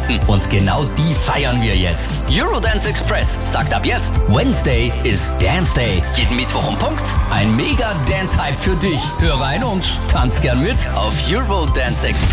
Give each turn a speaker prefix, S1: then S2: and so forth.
S1: Hochzeiten. Und genau die feiern wir jetzt. Eurodance Express sagt ab jetzt, Wednesday ist Dance Day. Jeden Mittwoch um Punkt ein Mega-Dance-Hype für dich. Hör rein und tanz gern mit auf Eurodance Express.